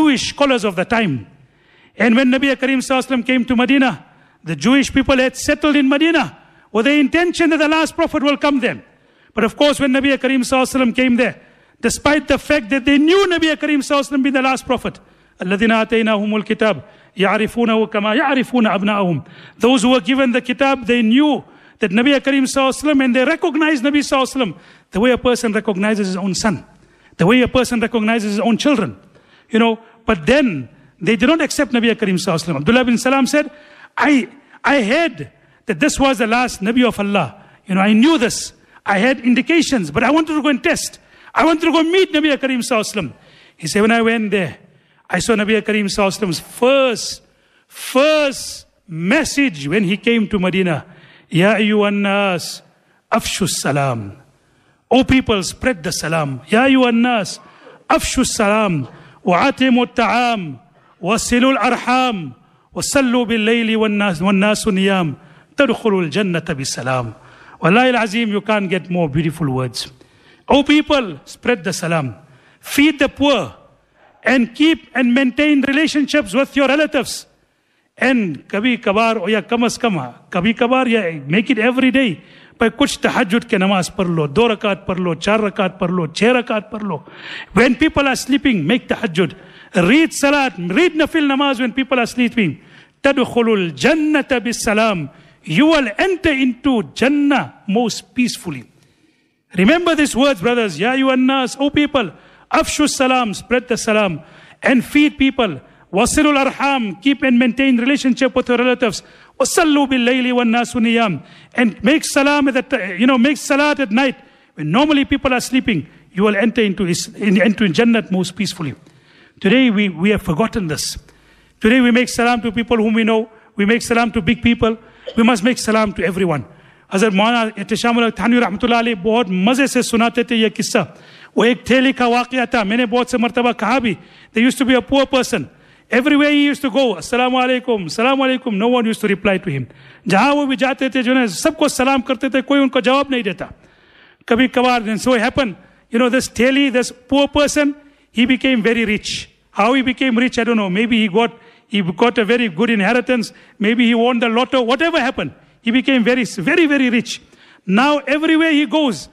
Jewish scholars of the time. And when Nabi Karim Sallallahu Alaihi Wasallam came to Medina, the Jewish people had settled in Medina with the intention that the last prophet will come then. But of course, when Nabi Karim Sallallahu Alaihi Wasallam came there, despite the fact that they knew Nabi Karim Sallallahu Alaihi Wasallam be the last prophet, الَّذِينَ آتَيْنَاهُمُ الْكِتَابِ يَعْرِفُونَهُ كَمَا يَعْرِفُونَ أَبْنَاءَهُم. Those who were given the kitab, they knew that Nabi Karim Sallallahu Alaihi Wasallam, and they recognized Nabi Sallallahu Alaihi Wasallam the way a person recognizes his own son, the way a person recognizes his own children. But then they did not accept Nabi Karim Sallallahu Alaihi Wasallam. Abdullah bin Salam said, I heard that this was the last Nabi of Allah. I knew this. I had indications, but I wanted to go and test. I wanted to go meet Nabi Karim Sallallahu Alaihi Wasallam. He said, when I went there, I saw Nabi Karim Sallallahu Alaihi Wasallam's first message when he came to Medina. Ya ayyuhan nas, afshu salam. O people, spread the salam. Ya ayyuhan nas, afshu salam. Wa'atimu ta'am. Wasilu al-arham. Wasallu bil-layli wan-nasu niyam. Tadkhulu al-jannata bis-salam. Wallahi al-azim, you can't get more beautiful words. O people, spread the salam. Feed the poor. And keep and maintain relationships with your relatives. And kabhi kabar or ya kamas kama, kabhi kabar ya make it every day. By kuch tahajjud ke namaz par lo, 2 rakat par lo, 4 rakat par lo, 6 rakat par lo. When people are sleeping, make tahajjud. Read salat, read nafil namaz when people are sleeping. Tadkhulul jannata bis salam. You will enter into Jannah most peacefully. Remember these words, brothers. Ya ayyuhan nas, O people, afshu salam, spread the salam, and feed people. Wasilul arham, keep and maintain relationship with your relatives. Wasallu bil layli wan nasu niyam, and make salam make salat at night when normally people are sleeping. You will enter into Jannah most peacefully. Today we have forgotten this. Today we make salam to people whom we know. We make salam to big people. We must make salam to everyone. Hazrat Maulana Ihtishamullah Thanvi Rahmatullah Alayhi बहुत मजे से सुनाते थे ये किस्सा. वो एक ठेले का वाक़या था. मैंने बहुत से मर्तबा कहा भी. There used to be a poor person. Everywhere he used to go, Assalamu alaikum, Assalamu alaikum. No one used to reply to him. जहाँ वो भी जाते थे, जो है सबको सलाम करते थे, कोई उनको जवाब नहीं देता. कभी कभार, and so it happened. This theli, this poor person, he became very rich. How he became rich, I don't know. Maybe he got a very good inheritance. Maybe he won the lotto. Whatever happened, he became very, very, very rich. Now everywhere he goes,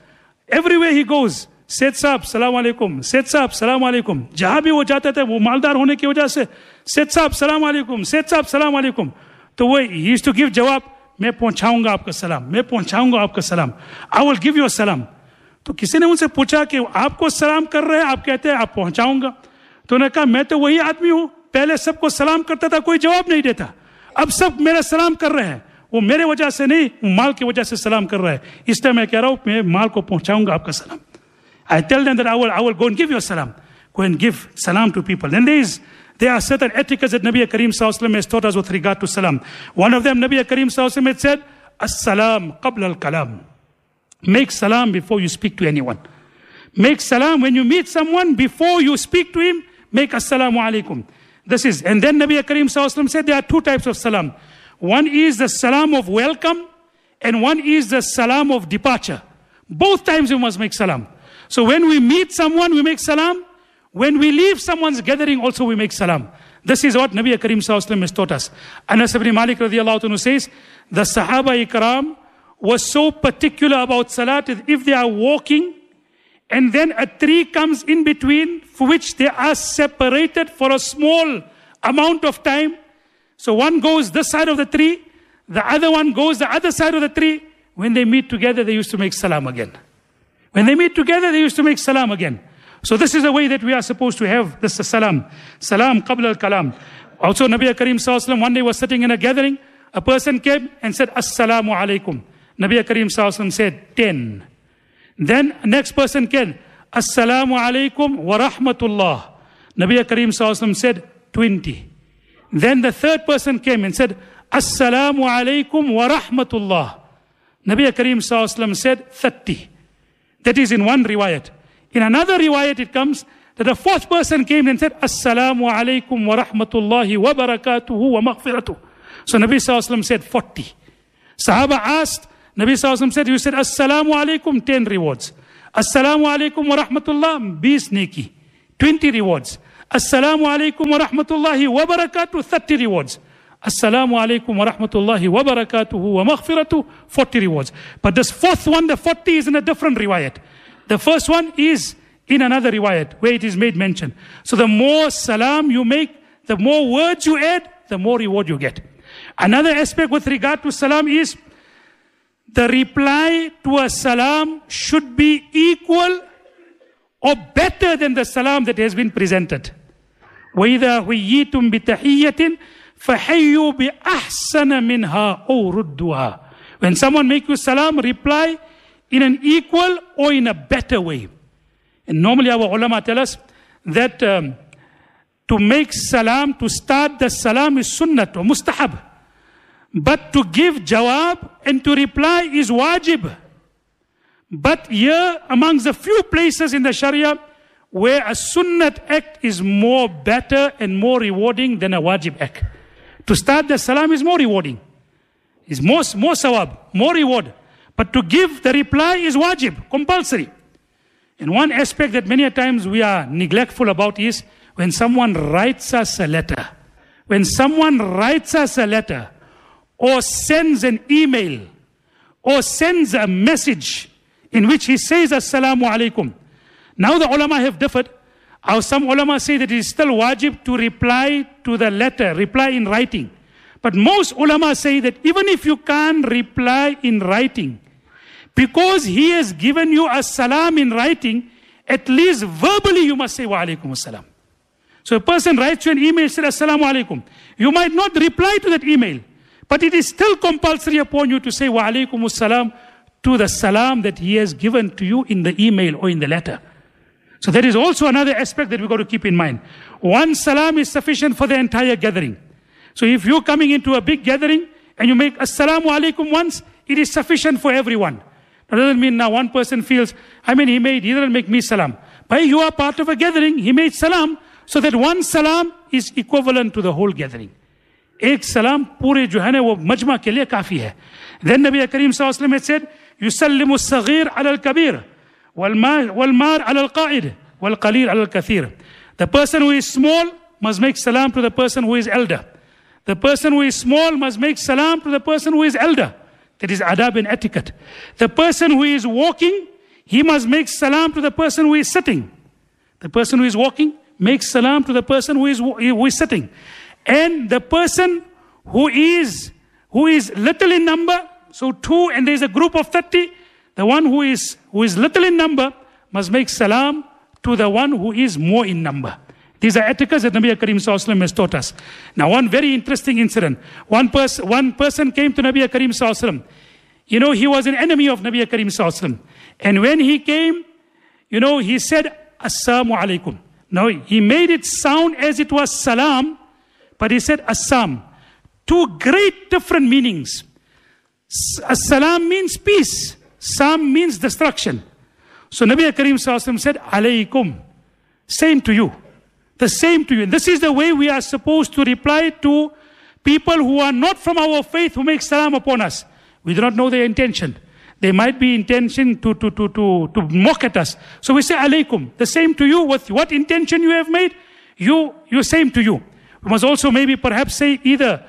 Seth Saab, Salaam Alaikum. Seth Saab, Salaam Alaikum. जहाँ भी वो जाता था, वो मालदार होने की वजह से Seth Saab, Salaam Alaikum. Seth Saab, Salaam Alaikum. तो वो he used to give जवाब, मैं पहुँचाऊंगा आपका सलाम, मैं पहुँचाऊंगा आपका सलाम. I will give you a salam. तो किसी ने उनसे पूछा कि आपको सलाम कर रहे हैं, आप कहते हैं आप पहुँचाऊंगा. तो उन्होंने कहा मैं तो वही आदमी हूँ, पहले सबको सलाम करता था, कोई जवाब नहीं देता. अब सब मेरा सलाम कर रहे हैं. वो मेरे वजह से नहीं, माल की वजह से सलाम कर रहा है. इसलिए मैं कह रहा हूँ, मैं माल को पहुँचाऊंगा आपका सलाम. I tell them that I will go and give you a salam. Go and give salam to people. Then there are certain etiquettes that Nabi Karim Sallallahu Alaihi Wasallam has taught us with regard to salam. One of them, Nabi Karim Sallallahu Alaihi Wasallam had said, As-salam qabla al-kalam. Make salam before you speak to anyone. Make salam when you meet someone, before you speak to him, make assalamu alaikum. And then Nabi Karim Sallallahu Alaihi Wasallam said there are 2 types of salam. One is the salam of welcome, and one is the salam of departure. Both times you must make salam. So when we meet someone, we make salam. When we leave someone's gathering, also we make salam. This is what Nabi Karim Sallallahu Alaihi Wasallam has taught us. Anas ibn Malik radiyallahu anhu says, the Sahaba Ikram was so particular about salat, if they are walking, and then a tree comes in between, for which they are separated for a small amount of time. So one goes this side of the tree, the other one goes the other side of the tree. When they meet together, they used to make salam again. When they meet together, they used to make salam again. So this is the way that we are supposed to have this salam. Salam qabla al-kalam. Also Nabi Karim Sallallahu Alaihi Wasallam one day was sitting in a gathering. A person came and said, Assalamu alaikum. Nabi Karim Sallallahu Alaihi Wasallam said, 10. Then next person came, Assalamu alaikum wa rahmatullah. Nabi Karim Sallallahu Alaihi Wasallam said, 20. Then the third person came and said, Assalamu alaikum wa rahmatullah. Nabi Karim Sallallahu Alaihi Wasallam said, 30. That is in one riwayat. In another riwayat it comes that the fourth person came and said, Assalamu alaikum wa rahmatullahi wa barakatuhu wa maghfiratuh. So Nabi Sallallahu Alaihi Wasallam said 40. Sahaba asked, Nabi Sallallahu Alaihi Wasallam said, you said Assalamu alaikum, 10 rewards. Assalamu alaikum wa rahmatullah, 20 neki, 20 rewards. Assalamu alaikum wa rahmatullahi wa barakatuh, 30 rewards. Assalamu alaikum wa rahmatullahi wa barakatuhu wa maghfiratuh, 40 rewards. But this fourth one, the 40, is in a different riwayat. The first one is in another riwayat where it is made mention. So the more salam you make, the more words you add, the more reward you get. Another aspect with regard to salam is the reply to a salam should be equal or better than the salam that has been presented. وَإِذَا حُيِّيتُم بِتَحِيَّةٍ فَحَيُّوا بِأَحْسَنَ مِنْهَا أَوْ رُدُّوهَا. When someone makes you salam, reply in an equal or in a better way. And normally our ulama tell us that to make salam, to start the salam is sunnat or mustahab. But to give jawab and to reply is wajib. But here, amongst the few places in the Sharia where a sunnat act is more better and more rewarding than a wajib act. To start the salam is more rewarding. Is more sawab, more reward. But to give the reply is wajib, compulsory. And one aspect that many a times we are neglectful about is when someone writes us a letter. When someone writes us a letter or sends an email or sends a message in which he says Assalamu alaikum. Now the ulama have differed. Some ulama say that it is still wajib to reply to the letter, reply in writing. But most ulama say that even if you can't reply in writing, because he has given you a salam in writing, at least verbally you must say wa alaikum assalam. So a person writes you an email, says Assalamu alaikum. You might not reply to that email, but it is still compulsory upon you to say wa alaikum assalam to the salam that he has given to you in the email or in the letter. So that is also another aspect that we've got to keep in mind. One salam is sufficient for the entire gathering. So if you're coming into a big gathering and you make Assalamu alaikum once, it is sufficient for everyone. That doesn't mean now one person feels, he didn't make me salam. But you are part of a gathering, he made salam, so that one salam is equivalent to the whole gathering. Ek salam pure jo hai na wo majma ke liye kafi hai. Then Nabi Kareem sallallahu alaihi wasallam had said, يُسَلِّمُ الصَّغِيرُ عَلَى الْكَبِيرِ وَالْمَارُ عَلَى الْقَائِدِ وَالْقَلِيلُ عَلى الْكَثِيرِ. The person who is small must make salam to the person who is elder. The person who is small must make salam to the person who is elder. That is adab and etiquette. The person who is walking, he must make salam to the person who is sitting. The person who is walking makes salam to the person who is sitting. And the person who is little in number, so 2 and there is a group of 30, the one who is little in number must make salam to the one who is more in number. These are etiquettes that Nabi Kareem Sallallahu Alaihi Wasallam has taught us. Now one very interesting incident. One person came to Nabi Kareem Sallallahu Alaihi Wasallam. He was an enemy of Nabi Kareem Sallallahu Alaihi Wasallam. And when he came, he said, Assalamu alaikum. Now he made it sound as it was salam, but he said assam. 2 great different meanings. Salam means peace. Sam means destruction. So Nabi Kareem Sallallahu Alaihi Wasallam said, Alaykum. Same to you. The same to you. And this is the way we are supposed to reply to people who are not from our faith, who make salam upon us. We do not know their intention. They might be intention to mock at us. So we say alaykum. The same to you. With what intention you have made, you same to you. We must also maybe perhaps say either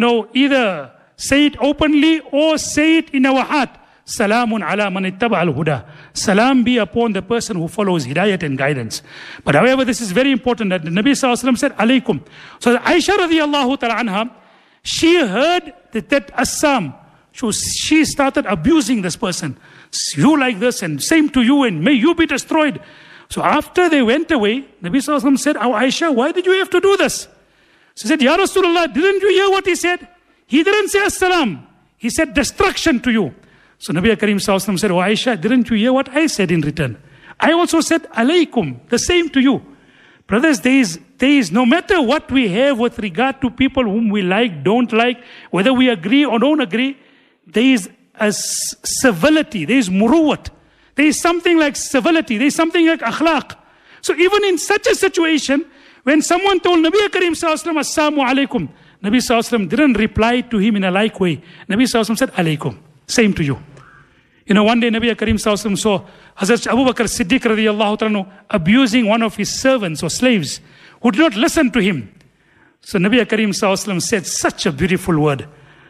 say it openly or say it in our heart. Salamun ala man ittaba al-huda. Salam be upon the person who follows hidayat and guidance. But however, this is very important that the Nabi Sallallahu Alaihi Wasallam said alaykum. So Aisha radiyallahu ta'ala anha, she heard that assam. So she started abusing this person. You like this and same to you and may you be destroyed. So after they went away, Nabi Sallallahu Alaihi Wasallam said, Oh Aisha, why did you have to do this? She said, Ya Rasulullah, didn't you hear what he said? He didn't say assalam. He said destruction to you. So Nabi Kareem Sallallahu Alaihi Wasallam said, Oh Aisha, didn't you hear what I said in return? I also said alaykum, the same to you. Brothers, there is no matter what we have with regard to people whom we like, don't like, whether we agree or don't agree, there is a civility, there is muruwat. There is something like civility, there is something like akhlaq. So even in such a situation, when someone told Nabi Kareem Sallallahu Alaihi Wasallam, Assalamu alaikum, Nabi Sallallahu Alaihi Wasallam didn't reply to him in a like way. Nabi Sallallahu Alaihi Wasallam said, alaykum, same to you. One day Nabi Kareem Sallallahu Alaihi Wasallam saw Hazrat Abu Bakr Siddiq radiyallahu ta'ala abusing one of his servants or slaves who did not listen to him. So Nabi Karim Sallallahu Alaihi Wasallam said such a beautiful word.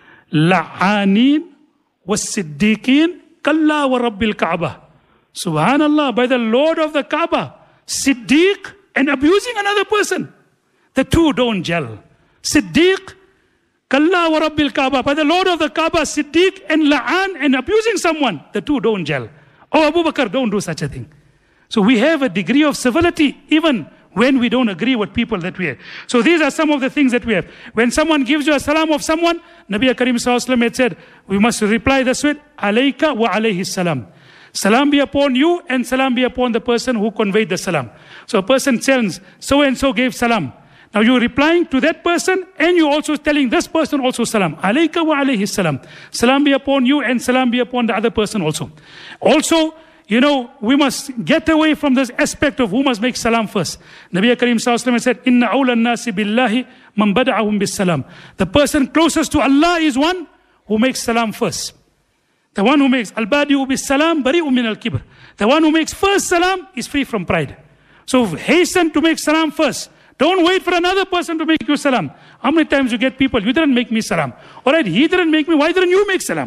La'anin was-siddiqeen kalla wa rabbil Kaaba. Subhanallah, by the Lord of the Kaaba, Siddiq and abusing another person. The two don't gel. Siddiq, kalla wa rabbil Kaaba. By the Lord of the Kaaba, Siddiq and la'an and abusing someone. The two don't gel. Oh, Abu Bakr, don't do such a thing. So we have a degree of civility even when we don't agree with people that we have. So these are some of the things that we have. When someone gives you a salam of someone, Nabi Karim Sallallahu Alaihi Wasallam had said, we must reply this way, alayka wa alayhi salam. Salam be upon you and salam be upon the person who conveyed the salam. So a person tells, so and so gave salam. Now you're replying to that person and you're also telling this person also salam. Alayka wa alayhi salam. Salam be upon you and salam be upon the other person also. Also, you know, we must get away from this aspect of who must make salam first. Nabi Karim Sallallahu Alaihi Wasallam said, Inna awla nasi billahi man bada'ahum bis salam. The person closest to Allah is one who makes salam first. The one who makes al-badi'u bis salam bari'u min al-kibr. The one who makes first salam is free from pride. So hasten to make salam first. Don't wait for another person to make you salam. How many times you get people, you didn't make me salam. Alright, he didn't make me, why didn't you make salam?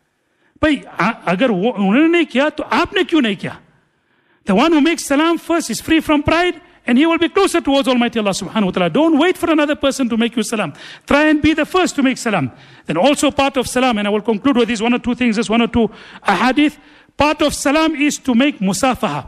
Bhai, agar unhone nahi kiya, to aapne kyun nahi kiya? The one who makes salam first is free from pride and he will be closer towards Almighty Allah subhanahu wa ta'ala. Don't wait for another person to make you salam. Try and be the first to make salam. Then also part of salam, and I will conclude with these one or two things, just one or two ahadith. Part of salam is to make musafaha,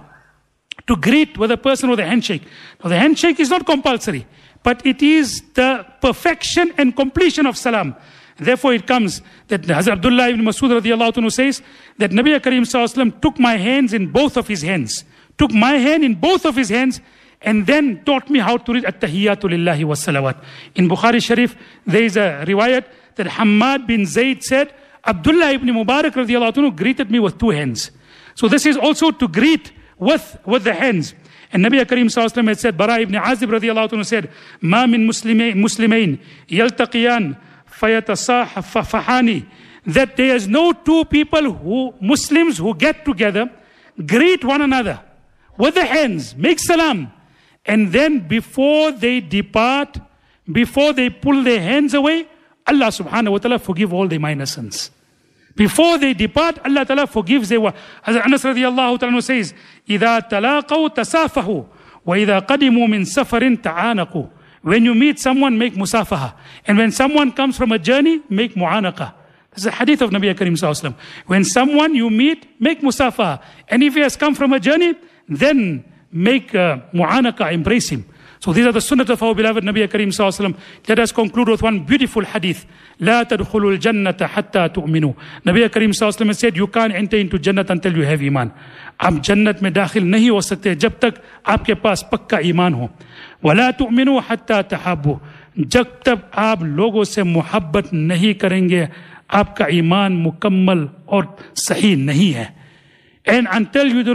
to greet with a person with a handshake. Now the handshake is not compulsory, but it is the perfection and completion of salam. Therefore it comes that Hazrat Abdullah ibn Masud radiallahu anhu says that Nabi Karim Sallallahu Alaihi Wasallam took my hands in both of his hands. Took my hand in both of his hands and then taught me how to read at-tahiyyatu lillahi wa salawat. In Bukhari Sharif, there is a riwayat that Hammad bin Zayd said, Abdullah ibn Mubarak radiallahu anhu greeted me with two hands. So this is also to greet with the hands. And Nabi Karim Sallallahu Alaihi Wasallam had said, Bara ibn Azib radiallahu anhu said, Ma min muslimain yaltaqiyan fayatasahafahani, that there is no two people Muslims who get together, greet one another with the hands, make salam, and then before they depart, before they pull their hands away, Allah subhanahu wa ta'ala forgive all their minor sins. Before they depart, Allah ta'ala forgives their... Hazrat Anas radiallahu ta'ala says, إِذَا تَلَاقَوْا تَسَافَهُ وَإِذَا قَدِمُوا مِنْ سَفَرٍ تَعَانَقُوا. When you meet someone, make musafaha. And when someone comes from a journey, make mu'anaqa. This is a hadith of Nabi Karim Sallallahu Alaihi Wasallam. When someone you meet, make musafaha. And if he has come from a journey, then make mu'anaqa, embrace him. So these are the sunnah of our beloved Nabi Karim Sallallahu Alaihi Wasallam. Let us conclude with one beautiful hadith. لا تدخلوا الجنة حتى تؤمنوا. Nabi Karim Sallallahu Alaihi Wasallam said, you can't enter into Jannat until you have iman. आप जन्नत में दाखिल नहीं हो सकते जब तक आपके पास पक्का ईमान हो. वला तुमिनु हत्ता तहाब्बु. जब तक आप लोगों से मोहब्बत नहीं करेंगे, आपका ईमान मुकम्मल और सही नहीं है. And until you do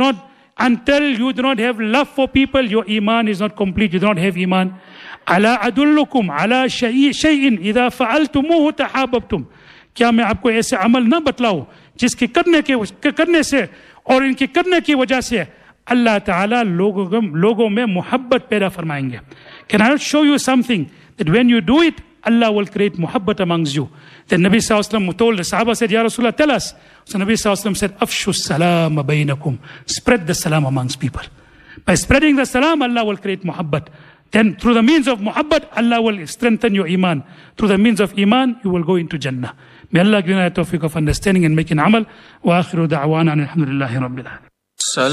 not have love for people, your iman is not complete. You do not have iman. Ala adullukum ala shay'in idha fa'altumuhu tahabbtum. क्या मैं आपको ऐसे अमल न बतलाऊं जिसके करने से और इनके करने की वजह से अल्लाह ताला लोगों में मोहब्बत पैदा फरमाएंगे. Can I show you something that when you do it, Allah will create muhabbat amongst you? Then Nabi Sallallahu Alaihi Wasallam told the Sahaba, said, Ya Rasulullah, tell us. So Nabi Sallallahu Alaihi Wasallam said, Afshu salam bainakum. Spread the salam amongst people. By spreading the salam, Allah will create muhabbat. Then through the means of muhabbat, Allah will strengthen your iman. Through the means of iman, you will go into Jannah. May Allah give us the tawfiq of understanding and making amal. Wa akhiru da'wana alhamdulillahi rabbil alamin.